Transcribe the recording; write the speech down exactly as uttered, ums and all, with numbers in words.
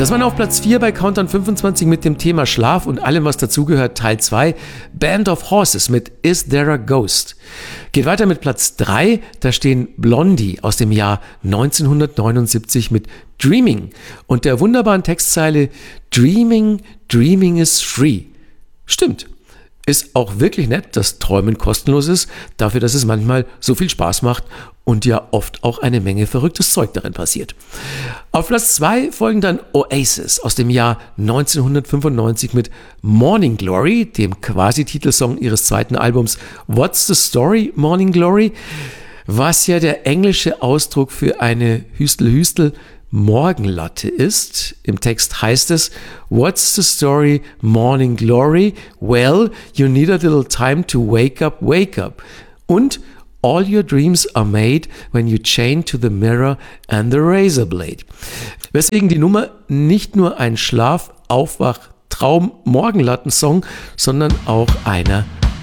Das waren auf Platz vier bei Countdown fünfundzwanzig mit dem Thema Schlaf und allem, was dazugehört, Teil zwei. Band of Horses mit Is There a Ghost? Geht weiter mit Platz drei, da stehen Blondie aus dem Jahr neunzehnhundertneunundsiebzig mit Dreaming und der wunderbaren Textzeile Dreaming, Dreaming is free. Stimmt. Ist auch wirklich nett, dass Träumen kostenlos ist, dafür, dass es manchmal so viel Spaß macht und ja oft auch eine Menge verrücktes Zeug darin passiert. Auf Platz zwei folgen dann Oasis aus dem Jahr neunzehnhundertfünfundneunzig mit Morning Glory, dem Quasi-Titelsong ihres zweiten Albums What's the Story, Morning Glory, was ja der englische Ausdruck für eine Hüstel-Hüstel Morgenlatte ist. Im Text heißt es, What's the story, Morning Glory? Well, you need a little time to wake up, wake up. Und all your dreams are made when you chain to the mirror and the razor blade. Weswegen die Nummer nicht nur ein Schlaf-, Aufwach-, Traum-, Morgenlattensong, sondern auch einer